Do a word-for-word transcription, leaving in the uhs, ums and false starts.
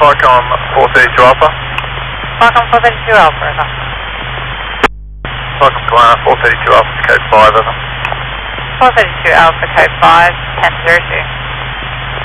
Falcon four thirty-two Alpha. Falcon four thirty-two Alpha, over. Falcon Plan four thirty-two Alpha, code five, over. four thirty-two Alpha, code five, ten zero two.